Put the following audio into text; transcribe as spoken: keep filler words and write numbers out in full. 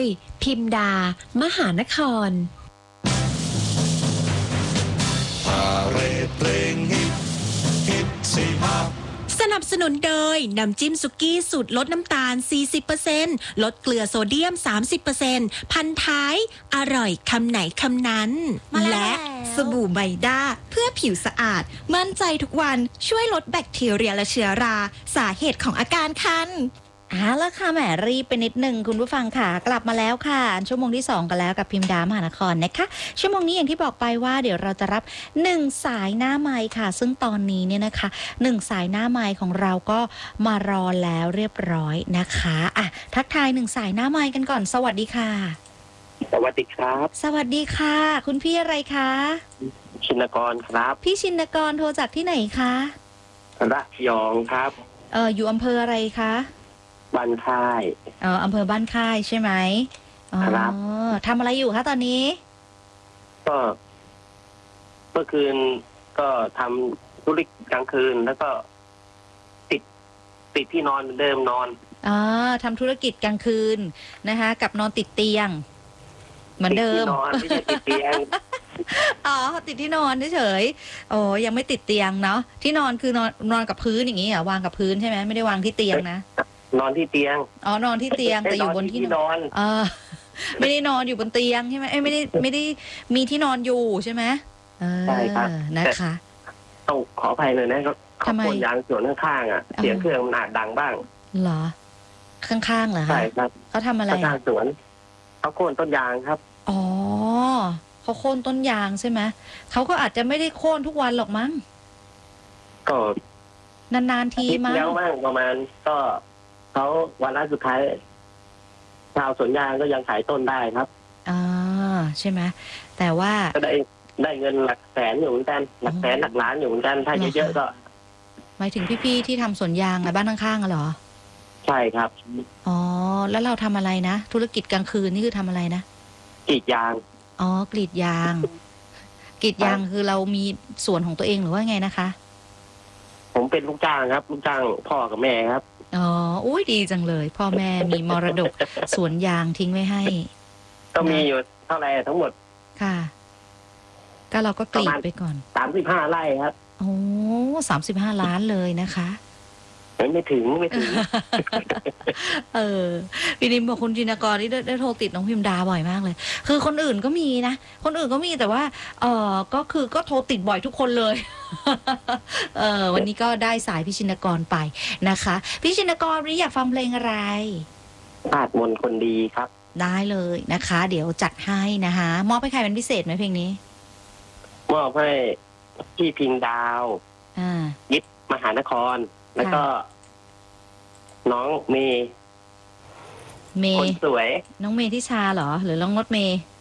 ยพิมดามหานครพาเรดเพลงฮิตฮิตสิมาสนับสนุนโดยน้ำจิ้มสุกี้สูตรลดน้ำตาล สี่สิบเปอร์เซ็นต์ ลดเกลือโซเดียม สามสิบเปอร์เซ็นต์ พันท้ายอร่อยคำไหนคำนั้นและสบู่ไบด้าเพื่อผิวสะอาดมั่นใจทุกวันช่วยลดแบคทีเรียและเชื้อราสาเหตุของอาการคันเอาละค่ะแหมรีบไปนิดนึงคุณผู้ฟังค่ะกลับมาแล้วค่ะชั่วโมงที่สองกันแล้วกับพิมดามหานครนะคะชั่วโมงนี้อย่างที่บอกไปว่าเดี๋ยวเราจะรับหนึ่งสายหน้าไมค์ค่ะซึ่งตอนนี้เนี่ยนะคะหนึ่งสายหน้าไมค์ของเราก็มารอแล้วเรียบร้อยนะคะอ่ะทักทายหนึ่งสายหน้าไมค์กันก่อนสวัสดีค่ะสวัสดีครับสวัสดีค่ะคุณพี่อะไรคะชินกรครับพี่ชินกรโทรจากที่ไหนคะระยองครับเอออยู่อำเภออะไรคะบ้านค่ายเอออำเภอบ้านค่ายใช่ไหมครับทำอะไรอยู่คะตอนนี้ก็เมื่อคืนก็ทำธุรกิจกลางคืนแล้วก็ติดติดที่นอนเหมือนเดิมนอนอ่าทำธุรกิจกลางคืนนะคะกับนอนติดเตียงเหมือนเดิมนอนไม่ใช่ติดเตียงอ๋อติดที่นอนเฉยๆโอ้ยังไม่ติดเตียงเนาะที่นอนคือนอนนอนกับพื้นอย่างงี้เหรอวางกับพื้นใช่ไหมไม่ได้วางที่เตียงนะนอนที่เตียงอ๋อนอนที่เตียงแต่อยู่บนที่นอนเออไม่ได้นอนอยู่บนเตียงใช่ไหมเอ้ไม่ได้ไม่ได้มีที่นอนอยู่ใช่ไหมใช่ครับนะคะต้องขออภัยเลยนะก็ขอบคุณยางส่วนข้างๆอ่ะเสียงเครื่องมันอาจดังบ้างเหรอข้างๆเหรอคะใช่ครับเขาทำอะไรข้างสวนเขาโค่นต้นยางครับอ๋อเขาโค่นต้นยางใช่ไหมเขาก็อาจจะไม่ได้โค่นทุกวันหรอกมั้งก็นานๆทีมั้งแล้วมั้งประมาณก็เขาวันละสุดท้ายชาวสวนยางก็ยังขายต้นได้ครับอ่าใช่ไหมแต่ว่าก็ได้ได้เงินหลักแสนอยู่เหมือนกันหลักแสนหลักล้านอยู่เหมือนกันถ้าเยอะๆก็หมายถึงพี่ๆที่ทำสวนยางอะบ้านข้างๆอะเหรอใช่ครับอ๋อแล้วเราทำอะไรนะธุรกิจกลางคืนนี่คือทำอะไรนะกรีดยางอ๋อกรีดยางกรีดยางคือเรามีสวนของตัวเองหรือว่าไงนะคะผมเป็นลูกจ้างครับลูกจ้างพ่อกับแม่ครับอ๋ออุ้ยดีจังเลยพ่อแม่มีมรดกสวนยางทิ้งไว้ให้ก็มีอยู่เท่าไหร่ทั้งหมดค่ะก็เราก็กรีดไปก่อนสามสิบห้าไร่ครับโอ้สามสิบห้าล้านเลยนะคะไม่ถึงไม่ถึงเออพี่ดิมบอกคุณจินกรที่ได้ได้โทรติดน้องพิมดาบ่อยมากเลยคือคนอื่นก็มีนะคนอื่นก็มีแต่ว่าเออก็คือก็โทรติดบ่อยทุกคนเลยเออวันนี้ก็ได้สายพี่ชินกรไปนะคะพี่ชินกรวันนี้อยากฟังเพลงอะไรธาตุมนต์คนดีครับได้เลยนะคะเดี๋ยวจัดให้นะคะมอบให้ใครเป็นพิเศษไหมเพลงนี้มอบให้พี่พิงดาวอ่ายิปมหานครแล้วก็น้องเมย์เมย์คนสวยน้องเมย์ทิชาเหรอหรือน้องรถเมย์